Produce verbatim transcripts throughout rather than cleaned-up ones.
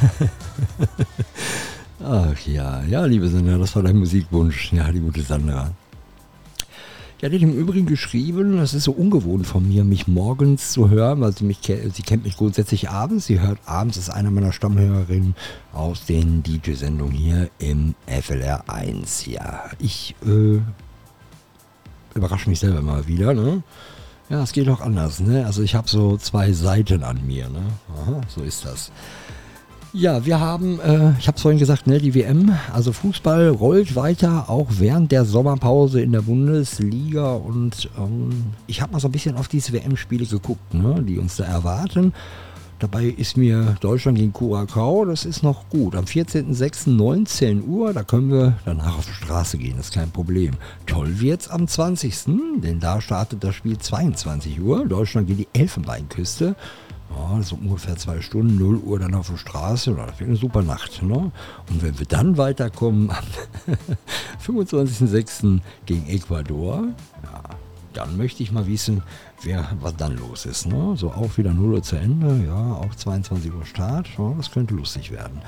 Ach ja, ja, liebe Sandra, das war dein Musikwunsch. Ja, die gute Sandra. Die hat im Übrigen geschrieben, das ist so ungewohnt von mir, mich morgens zu hören, weil sie mich sie kennt mich grundsätzlich abends. Sie hört abends, ist eine meiner Stammhörerinnen aus den D J-Sendungen hier im F L R eins. Ja, ich äh, überrasche mich selber mal wieder, ne? Ja, es geht auch anders, ne? Also ich habe so zwei Seiten an mir, ne? Aha, so ist das. Ja, wir haben, äh, ich habe es vorhin gesagt, ne, die W M, also Fußball rollt weiter, auch während der Sommerpause in der Bundesliga und ähm, ich habe mal so ein bisschen auf diese W M-Spiele geguckt, ne, die uns da erwarten. Dabei ist mir Deutschland gegen Curacao, das ist noch gut. Am vierzehnten sechsten neunzehn Uhr, da können wir danach auf die Straße gehen, das ist kein Problem. Toll wird's am zwanzigsten, denn da startet das Spiel zweiundzwanzig Uhr. Deutschland gegen die Elfenbeinküste. Ja, so ungefähr zwei Stunden, null Uhr dann auf der Straße. Das wird eine super Nacht. Ne? Und wenn wir dann weiterkommen am fünfundzwanzigsten sechsten gegen Ecuador, ja, dann möchte ich mal wissen, wer, was dann los ist. Ne? So auch wieder null Uhr zu Ende, ja, auch zweiundzwanzig Uhr Start. Ja, das könnte lustig werden.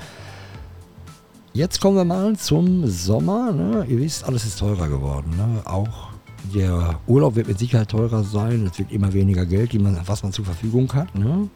Jetzt kommen wir mal zum Sommer. Ne? Ihr wisst, alles ist teurer geworden. Ne? Auch der Urlaub wird mit Sicherheit teurer sein. Es wird immer weniger Geld, die man, was man zur Verfügung hat. Ne?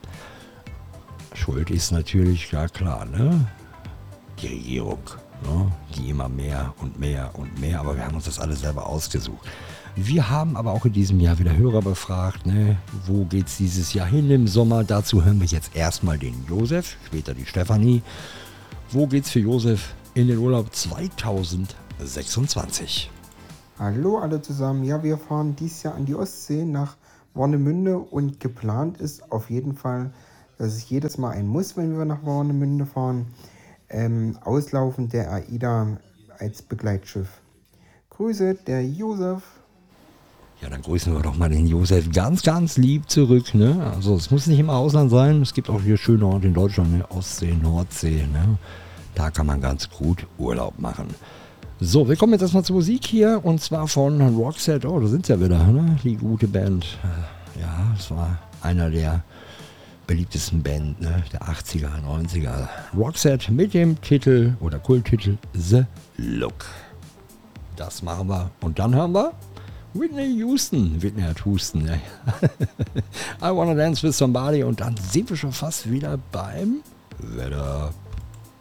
Schuld ist natürlich, ja klar, ne? Die Regierung. Ne? Die immer mehr und mehr und mehr. Aber wir haben uns das alles selber ausgesucht. Wir haben aber auch in diesem Jahr wieder Hörer befragt. Ne? Wo geht es dieses Jahr hin im Sommer? Dazu hören wir jetzt erstmal den Josef, später die Stefanie. Wo geht's für Josef in den Urlaub zweitausendsechsundzwanzig? Hallo alle zusammen, ja, wir fahren dieses Jahr an die Ostsee nach Warnemünde und geplant ist auf jeden Fall, dass es jedes Mal ein Muss, wenn wir nach Warnemünde fahren, ähm, auslaufen der AIDA als Begleitschiff. Grüße, der Josef. Ja, dann grüßen wir doch mal den Josef ganz, ganz lieb zurück. Ne? Also es muss nicht im Ausland sein, es gibt auch hier schöne Orte in Deutschland, ne? Ostsee, Nordsee. Ne? Da kann man ganz gut Urlaub machen. So, wir kommen jetzt erstmal zur Musik hier und zwar von Roxette. Oh, da sind sie ja wieder, ne? Die gute Band. Ja, das war einer der beliebtesten Band, ne? Der achtziger, neunziger. Roxette mit dem Titel oder Kulttitel The Look. Das machen wir und dann hören wir Whitney Houston. Whitney hat Houston, ne? I Wanna Dance With Somebody und dann sind wir schon fast wieder beim Wetter.